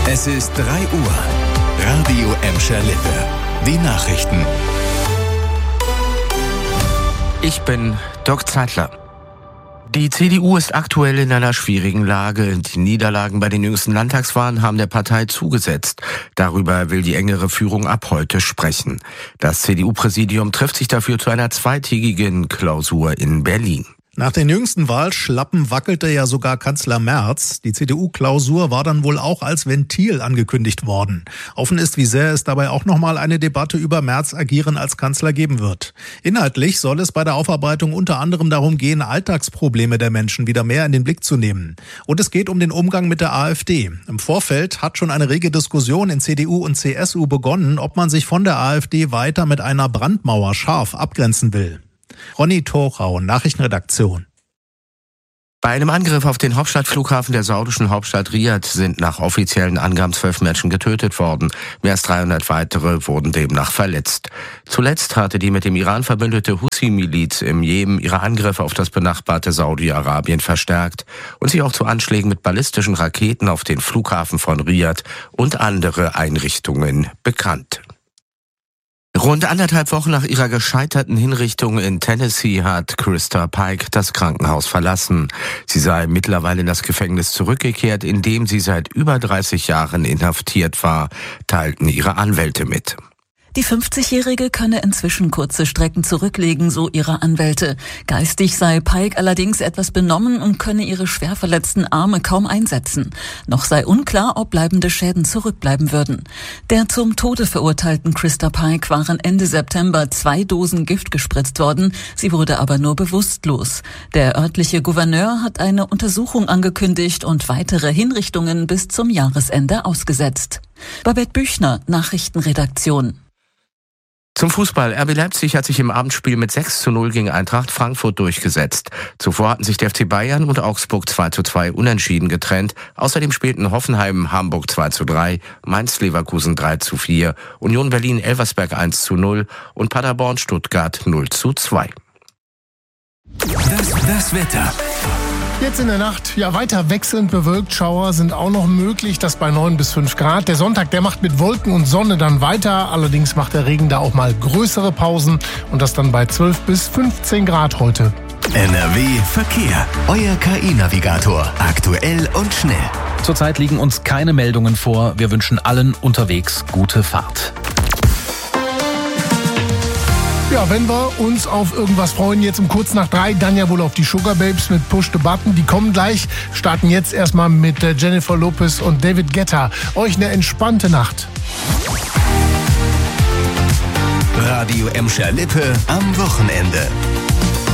Es ist 3 Uhr. Radio Emscher Lippe. Die Nachrichten. Ich bin Dirk Zeitler. Die CDU ist aktuell in einer schwierigen Lage. Die Niederlagen bei den jüngsten Landtagswahlen haben der Partei zugesetzt. Darüber will die engere Führung ab heute sprechen. Das CDU-Präsidium trifft sich dafür zu einer zweitägigen Klausur in Berlin. Nach den jüngsten Wahlschlappen wackelte ja sogar Kanzler Merz. Die CDU-Klausur war dann wohl auch als Ventil angekündigt worden. Offen ist, wie sehr es dabei auch nochmal eine Debatte über Merz agieren als Kanzler geben wird. Inhaltlich soll es bei der Aufarbeitung unter anderem darum gehen, Alltagsprobleme der Menschen wieder mehr in den Blick zu nehmen. Und es geht um den Umgang mit der AfD. Im Vorfeld hat schon eine rege Diskussion in CDU und CSU begonnen, ob man sich von der AfD weiter mit einer Brandmauer scharf abgrenzen will. Ronny Thorau, Nachrichtenredaktion. Bei einem Angriff auf den Hauptstadtflughafen der saudischen Hauptstadt Riad sind nach offiziellen Angaben 12 Menschen getötet worden. Mehr als 300 weitere wurden demnach verletzt. Zuletzt hatte die mit dem Iran verbündete Houthi-Miliz im Jemen ihre Angriffe auf das benachbarte Saudi-Arabien verstärkt und sich auch zu Anschlägen mit ballistischen Raketen auf den Flughafen von Riad und andere Einrichtungen bekannt. Rund 1,5 Wochen nach ihrer gescheiterten Hinrichtung in Tennessee hat Krista Pike das Krankenhaus verlassen. Sie sei mittlerweile in das Gefängnis zurückgekehrt, in dem sie seit über 30 Jahren inhaftiert war, teilten ihre Anwälte mit. Die 50-Jährige könne inzwischen kurze Strecken zurücklegen, so ihre Anwälte. Geistig sei Pike allerdings etwas benommen und könne ihre schwer verletzten Arme kaum einsetzen. Noch sei unklar, ob bleibende Schäden zurückbleiben würden. Der zum Tode verurteilten Krista Pike waren Ende September 2 Dosen Gift gespritzt worden. Sie wurde aber nur bewusstlos. Der örtliche Gouverneur hat eine Untersuchung angekündigt und weitere Hinrichtungen bis zum Jahresende ausgesetzt. Babette Büchner, Nachrichtenredaktion. Zum Fußball. RB Leipzig hat sich im Abendspiel mit 6:0 gegen Eintracht Frankfurt durchgesetzt. Zuvor hatten sich der FC Bayern und Augsburg 2:2 unentschieden getrennt. Außerdem spielten Hoffenheim Hamburg 2:3, Mainz Leverkusen 3:4, Union Berlin Elversberg 1:0 und Paderborn Stuttgart 0:2. Das Wetter. Jetzt in der Nacht, weiter wechselnd bewölkt. Schauer sind auch noch möglich, das bei 9 bis 5 Grad. Der Sonntag, der macht mit Wolken und Sonne dann weiter. Allerdings macht der Regen da auch mal größere Pausen. Und das dann bei 12 bis 15 Grad heute. NRW Verkehr. Euer KI-Navigator. Aktuell und schnell. Zurzeit liegen uns keine Meldungen vor. Wir wünschen allen unterwegs gute Fahrt. Ja, wenn wir uns auf irgendwas freuen, jetzt um kurz nach 3, dann ja wohl auf die Sugar Babes mit Push the Button. Die kommen gleich, starten jetzt erstmal mit Jennifer Lopez und David Guetta. Euch eine entspannte Nacht. Radio Emscher Lippe am Wochenende.